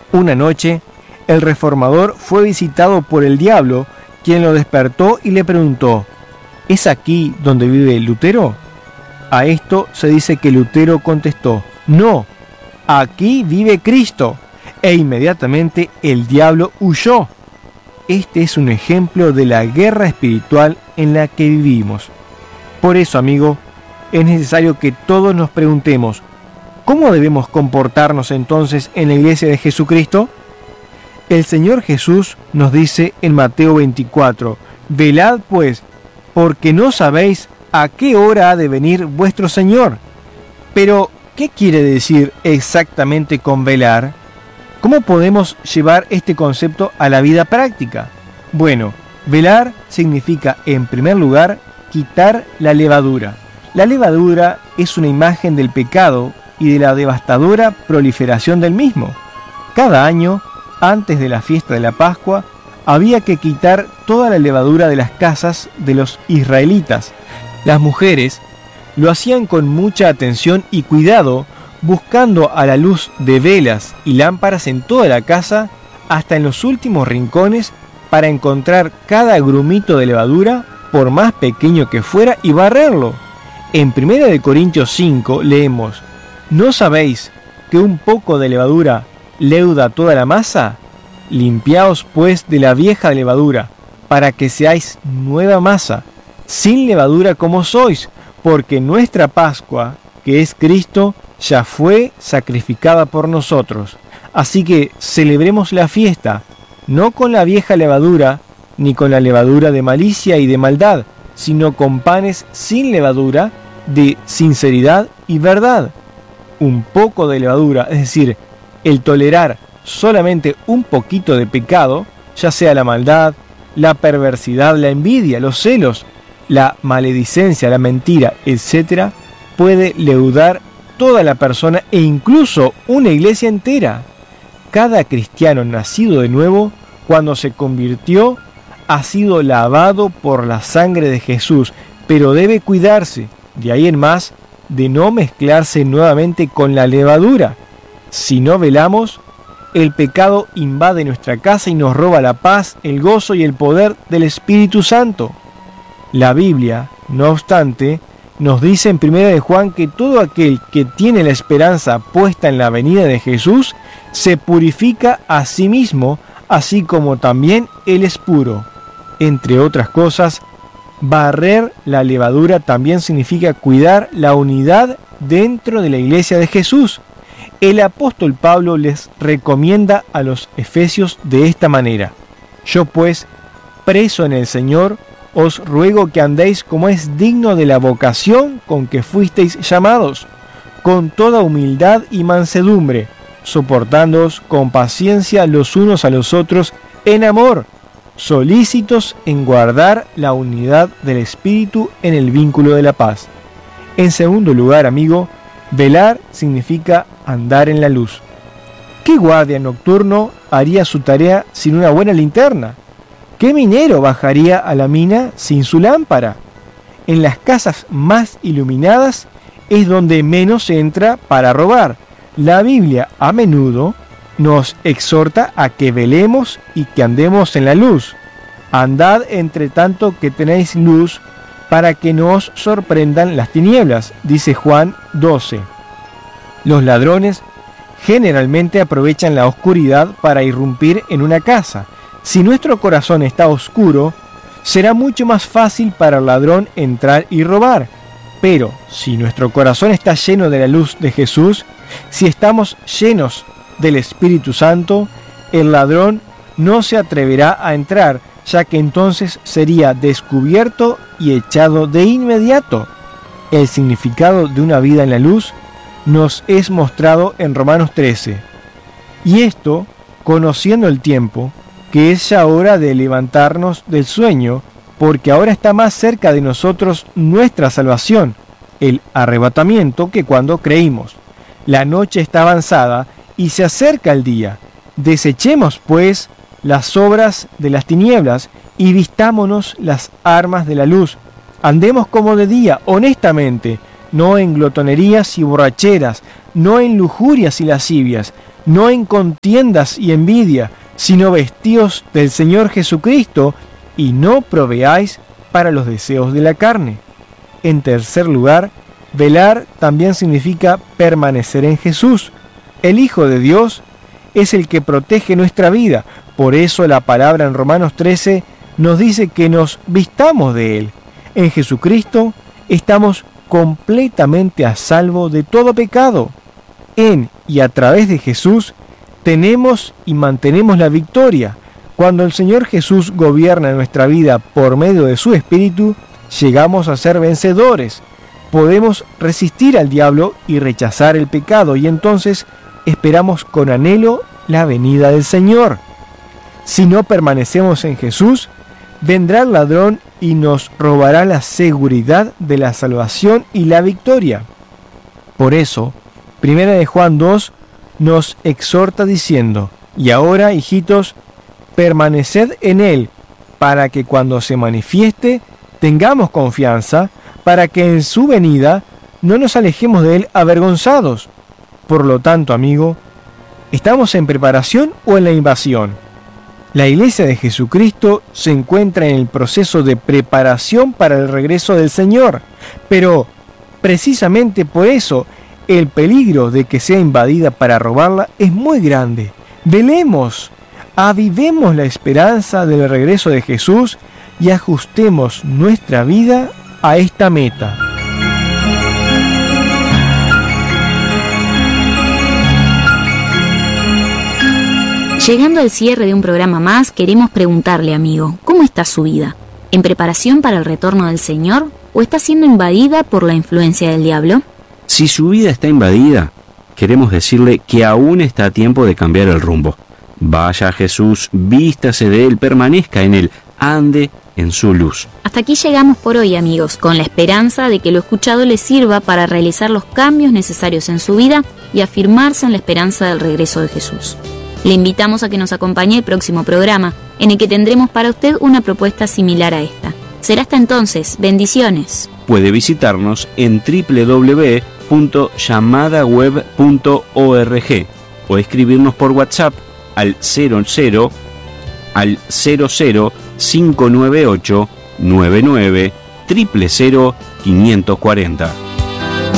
Una noche, el reformador fue visitado por el diablo, quien lo despertó y le preguntó: ¿es aquí donde vive Lutero? A esto se dice que Lutero contestó: no, aquí vive Cristo. E inmediatamente el diablo huyó. Este es un ejemplo de la guerra espiritual en la que vivimos. Por eso, amigo, es necesario que todos nos preguntemos: ¿cómo debemos comportarnos entonces en la iglesia de Jesucristo? El Señor Jesús nos dice en Mateo 24: velad pues, porque no sabéis a qué hora ha de venir vuestro Señor. Pero, ¿qué quiere decir exactamente con velar? ¿Cómo podemos llevar este concepto a la vida práctica? Bueno, velar significa, en primer lugar, quitar la levadura. La levadura es una imagen del pecado y de la devastadora proliferación del mismo. Cada año, antes de la fiesta de la Pascua, había que quitar toda la levadura de las casas de los israelitas. Las mujeres lo hacían con mucha atención y cuidado, buscando a la luz de velas y lámparas en toda la casa, hasta en los últimos rincones, para encontrar cada grumito de levadura, por más pequeño que fuera, y barrerlo. En 1 Corintios 5 leemos: ¿no sabéis que un poco de levadura leuda toda la masa? Limpiaos pues de la vieja levadura, para que seáis nueva masa, sin levadura como sois, porque nuestra Pascua, que es Cristo, ya fue sacrificada por nosotros. Así que celebremos la fiesta, no con la vieja levadura, ni con la levadura de malicia y de maldad, sino con panes sin levadura, de sinceridad y verdad. Un poco de levadura, es decir, el tolerar solamente un poquito de pecado, ya sea la maldad, la perversidad, la envidia, los celos, la maledicencia, la mentira, etc., puede leudar toda la persona e incluso una iglesia entera. Cada cristiano nacido de nuevo, cuando se convirtió, ha sido lavado por la sangre de Jesús, pero debe cuidarse, de ahí en más, de no mezclarse nuevamente con la levadura. Si no velamos, el pecado invade nuestra casa y nos roba la paz, el gozo y el poder del Espíritu Santo. La Biblia, no obstante, nos dice en 1 de Juan que todo aquel que tiene la esperanza puesta en la venida de Jesús se purifica a sí mismo, así como también Él es puro. Entre otras cosas, barrer la levadura también significa cuidar la unidad dentro de la iglesia de Jesús. El apóstol Pablo les recomienda a los efesios de esta manera: yo pues, preso en el Señor, os ruego que andéis como es digno de la vocación con que fuisteis llamados, con toda humildad y mansedumbre, soportándoos con paciencia los unos a los otros en amor, solícitos en guardar la unidad del Espíritu en el vínculo de la paz. En segundo lugar, amigo, velar significa andar en la luz. ¿Qué guardia nocturno haría su tarea sin una buena linterna? ¿Qué minero bajaría a la mina sin su lámpara? En las casas más iluminadas es donde menos se entra para robar. La Biblia a menudo nos exhorta a que velemos y que andemos en la luz. Andad entre tanto que tenéis luz, para que no os sorprendan las tinieblas, dice Juan 12. Los ladrones generalmente aprovechan la oscuridad para irrumpir en una casa. Si nuestro corazón está oscuro, será mucho más fácil para el ladrón entrar y robar. Pero si nuestro corazón está lleno de la luz de Jesús, si estamos llenos del Espíritu Santo, el ladrón no se atreverá a entrar, ya que entonces sería descubierto y echado de inmediato. El significado de una vida en la luz nos es mostrado en Romanos 13. Y esto, conociendo el tiempo, que es ya hora de levantarnos del sueño, porque ahora está más cerca de nosotros nuestra salvación, el arrebatamiento, que cuando creímos. La noche está avanzada y se acerca el día. Desechemos, pues, las obras de las tinieblas y vistámonos las armas de la luz. Andemos como de día, honestamente, no en glotonerías y borracheras, no en lujurias y lascivias, no en contiendas y envidia, sino vestíos del Señor Jesucristo, y no proveáis para los deseos de la carne. En tercer lugar, velar también significa permanecer en Jesús. El Hijo de Dios es el que protege nuestra vida. Por eso la palabra en Romanos 13 nos dice que nos vistamos de Él. En Jesucristo estamos completamente a salvo de todo pecado. En y a través de Jesús tenemos y mantenemos la victoria. Cuando el Señor Jesús gobierna nuestra vida por medio de su Espíritu, llegamos a ser vencedores. Podemos resistir al diablo y rechazar el pecado, y entonces esperamos con anhelo la venida del Señor. Si no permanecemos en Jesús, vendrá el ladrón y nos robará la seguridad de la salvación y la victoria. Por eso, 1 Juan 2 nos exhorta diciendo: y ahora, hijitos, permaneced en Él, para que cuando se manifieste tengamos confianza, para que en su venida no nos alejemos de Él avergonzados. Por lo tanto, amigo, ¿estamos en preparación o en la invasión? La Iglesia de Jesucristo se encuentra en el proceso de preparación para el regreso del Señor, pero precisamente por eso el peligro de que sea invadida para robarla es muy grande. Velemos, avivemos la esperanza del regreso de Jesús y ajustemos nuestra vida a esta meta. Llegando al cierre de un programa más, queremos preguntarle, amigo, ¿cómo está su vida? ¿En preparación para el retorno del Señor o está siendo invadida por la influencia del diablo? Si su vida está invadida, queremos decirle que aún está a tiempo de cambiar el rumbo. Vaya a Jesús, vístase de Él, permanezca en Él, ande en su luz. Hasta aquí llegamos por hoy, amigos, con la esperanza de que lo escuchado les sirva para realizar los cambios necesarios en su vida y afirmarse en la esperanza del regreso de Jesús. Le invitamos a que nos acompañe el próximo programa, en el que tendremos para usted una propuesta similar a esta. Será hasta entonces. Bendiciones. Puede visitarnos en www.llamadaweb.org o escribirnos por WhatsApp al 00 598 99 000 540.